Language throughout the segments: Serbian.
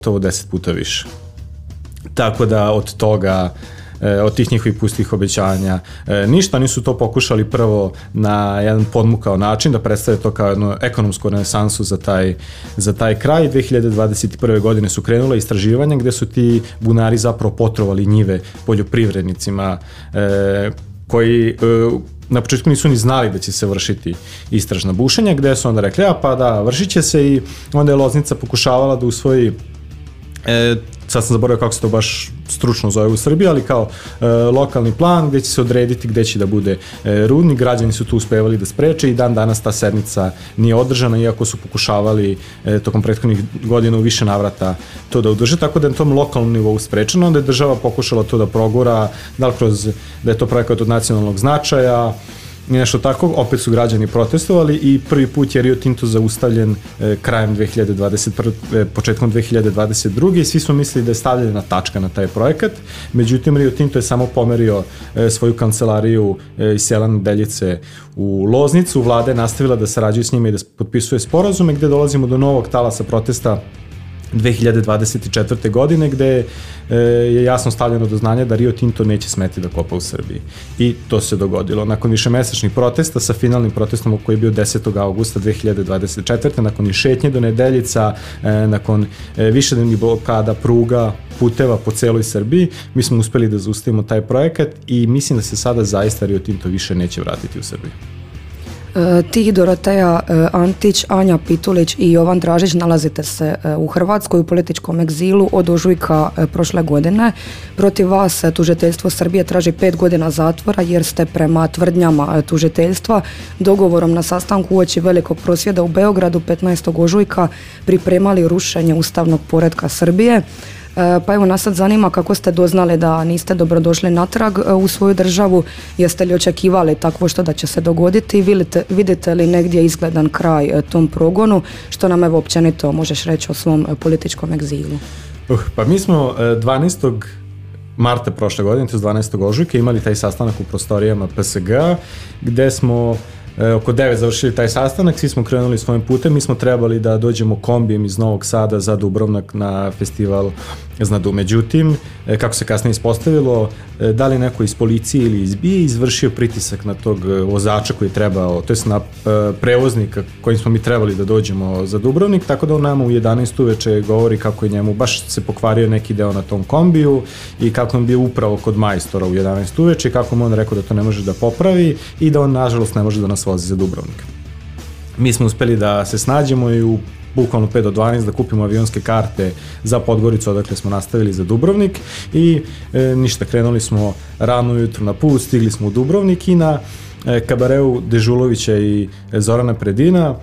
10 puta više. Tako da od toga, od tih njihovih pustih obećanja ništa. Oni su to pokušali prvo na jedan podmukao način da predstave to kao jednu ekonomsku renesansu za taj kraj. 2021. godine su krenula istraživanja gde su ti bunari zapravo potrovali njive poljoprivrednicima koji na početku nisu ni znali da će se vršiti istražna bušenja, gde su onda rekli, pa da, vršit će se, i onda je Loznica pokušavala da usvoji, sad sam zaboravio kako se to baš stručno zove u Srbiji, ali kao lokalni plan gde će se odrediti gde će da bude rudnik. Građani su tu uspevali da spreče i dan danas ta sednica nije održana, iako su pokušavali tokom prethodnih godina u više navrata to da održe, tako da je na tom lokalnom nivou sprečeno. Onda je država pokušala to da progura, da li kroz da je to projekat od nacionalnog značaja i nešto tako, opet su građani protestovali i prvi put je Rio Tinto zaustavljen krajem 2021. početkom 2022. i svi su mislili da je stavljena tačka na taj projekat. Međutim, Rio Tinto je samo pomerio svoju kancelariju iz sela Nedeljice u Loznicu. Vlada je nastavila da sarađuje s njima i da potpisuje sporazume, gde dolazimo do novog talasa protesta 2024. godine, gde je jasno stavljeno do znanja da Rio Tinto neće smeti da kopa u Srbiji. I to se dogodilo. Nakon višemesečnih protesta sa finalnim protestom koji je bio 10. augusta 2024. Nakon šetnje do Nedeljica, nakon višednevnih blokada pruga, puteva po celoj Srbiji, mi smo uspeli da zaustavimo taj projekat i mislim da se sada zaista Rio Tinto više neće vratiti u Srbiju. Ti, Doroteja Antić, Anja Pitulić i Jovan Dražić nalazite se u Hrvatskoj u političkom egzilu od ožujka prošle godine. Protiv vas tužiteljstvo Srbije traži 5 godina zatvora jer ste prema tvrdnjama tužiteljstva dogovorom na sastanku uoči velikog prosvjeda u Beogradu 15. ožujka pripremali rušenje ustavnog poretka Srbije. Pa evo, nas sad zanima kako ste doznali da niste dobrodošli natrag u svoju državu, jeste li očekivali takvo što da će se dogoditi i vidite li negdje izgledan kraj tom progonu, što nam evo općenito možeš reći o svom političkom egzilu? Pa mi smo 12. marta prošle godine, to je 12. ožujka, imali taj sastanak u prostorijama PSG-a, gde smo oko 9 završili taj sastanak, svi smo krenuli svojim putem, mi smo trebali da dođemo kombijem iz Novog Sada za Dubrovnik na festival Znadu. Međutim, kako se kasnije ispostavilo, da li neko iz policije ili iz BIA izvršio pritisak na tog vozača koji je trebao, to je na prevoznika kojim smo mi trebali da dođemo za Dubrovnik, tako da on nama u 11 uveče govori kako je njemu baš se pokvario neki deo na tom kombiju i kako on bio upravo kod majstora u 11 uveče i kako mu on rekao da to ne može da popravi i da on nažalost ne može da nas vozi za Dubrovnik. Mi smo uspeli da se snađemo i u bukvalno 5 do 12 da kupimo avionske karte za Podgoricu, odakle smo nastavili za Dubrovnik i ništa, krenuli smo rano ujutro na put, stigli smo u Dubrovnik i na kabareu Dežulovića i Zorana Predina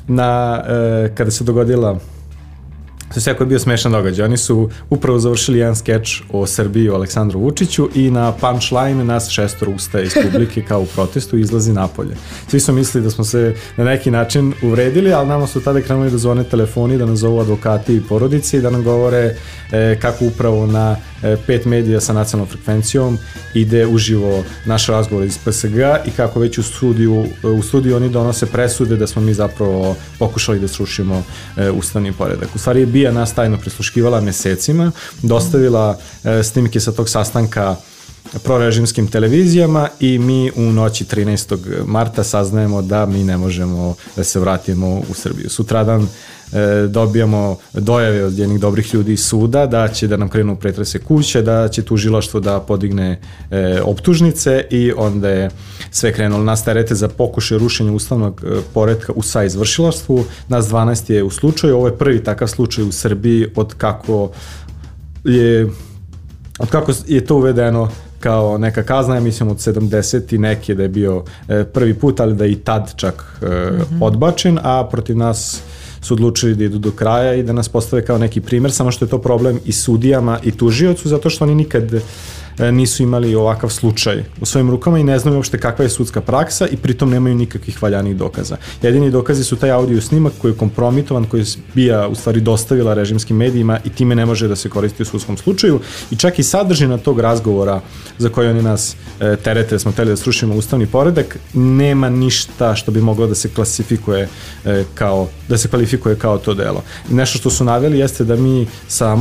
kada se dogodila sve jako je bio smešan događaj. Oni su upravo završili jedan skeč o Srbiji, o Aleksandru Vučiću i na punchline nas 6 ustaje iz publike kao u protestu i izlazi napolje. Svi su mislili da smo se na neki način uvredili, ali nama su tada krenuli da zvone telefoni, da nas zovu advokati i porodice i da nam govore kako upravo na 5 medija sa nacionalnom frekvencijom ide uživo naš razgovor iz PSG-a i kako već u studiju oni donose presude da smo mi zapravo pokušali da srušimo ustavni poredak. U stvari je BIA nas tajno prisluškivala mesecima, dostavila snimke sa tog sastanka prorežimskim televizijama i mi u noći 13. marta saznajemo da mi ne možemo da se vratimo u Srbiju. Sutradan dobijamo dojave od jednih dobrih ljudi iz suda da će da nam krenu pretrese kuće, da će tužilaštvo da podigne optužnice i onda je sve krenulo. Nas terete za pokušaj rušenja ustavnog poretka u saizvršilaštvu. Nas 12 je u slučaju. Ovo je prvi takav slučaj u Srbiji od kako je to uvedeno kao neka kazna, ja mislim od 70 i neke da je bio prvi put, ali da je i tad čak odbačen, a protiv nas su odlučili da idu do kraja i da nas postave kao neki primer, samo što je to problem i sudijama i tužiocu, zato što oni nikad nisu imali ovakav slučaj u svojim rukama i ne znaju uopšte kakva je sudska praksa i pritom nemaju nikakvih valjanih dokaza. Jedini dokazi su taj audio snimak koji je kompromitovan, koji je BIA u stvari dostavila režimskim medijima i time ne može da se koristi u sudskom slučaju i čak i sadržina tog razgovora za koje oni nas terete, smo hteli da srušimo ustavni poredak, nema ništa što bi moglo da se kvalifikuje kao to delo. Nešto što su naveli jeste da mi sa